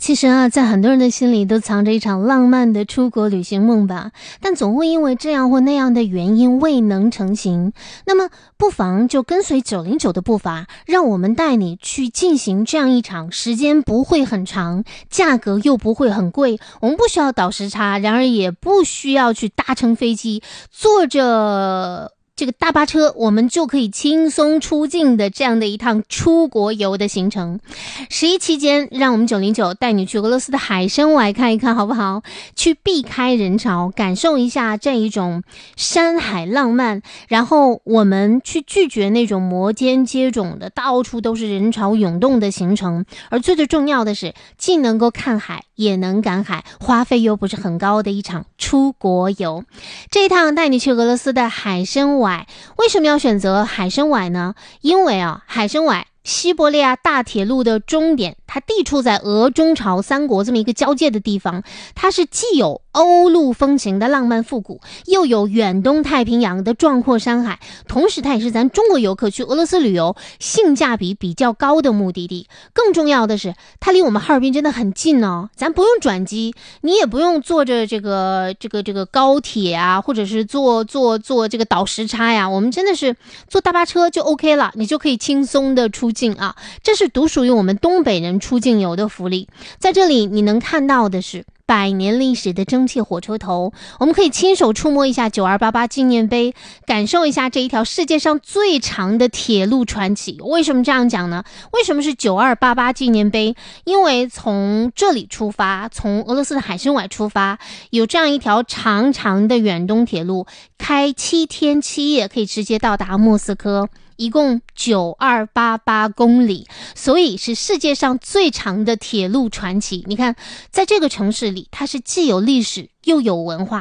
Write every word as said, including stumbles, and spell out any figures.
其实啊，在很多人的心里都藏着一场浪漫的出国旅行梦吧，但总会因为这样或那样的原因未能成行。那么不妨就跟随九零九的步伐，让我们带你去进行这样一场时间不会很长，价格又不会很贵，我们不需要倒时差，然而也不需要去搭乘飞机，坐着这个大巴车我们就可以轻松出境的这样的一趟出国游的行程。十一期间，让我们九零九带你去俄罗斯的海参崴看一看好不好？去避开人潮，感受一下这一种山海浪漫，然后我们去拒绝那种摩肩接踵的到处都是人潮涌动的行程。而最最重要的是，既能够看海也能赶海，花费又不是很高的一场出国游。这一趟带你去俄罗斯的海参崴，为什么要选择海参崴呢？因为啊，海参崴西伯利亚大铁路的终点，它地处在俄中朝三国这么一个交界的地方，它是既有欧陆风情的浪漫复古，又有远东太平洋的壮阔山海，同时它也是咱中国游客去俄罗斯旅游性价比比较高的目的地。更重要的是，它离我们哈尔滨真的很近哦，咱不用转机，你也不用坐着这个这个这个高铁啊，或者是坐坐坐这个倒时差呀，我们真的是坐大巴车就 OK 了，你就可以轻松的出境啊，这是独属于我们东北人出境游的福利。在这里你能看到的是百年历史的蒸汽火车头，我们可以亲手触摸一下九二八八纪念碑，感受一下这一条世界上最长的铁路传奇。为什么这样讲呢？为什么是九二八八纪念碑？因为从这里出发，从俄罗斯的海参崴出发，有这样一条长长的远东铁路，开七天七夜可以直接到达莫斯科，一共九二八八公里，所以是世界上最长的铁路传奇。你看，在这个城市里，它是既有历史又有文化。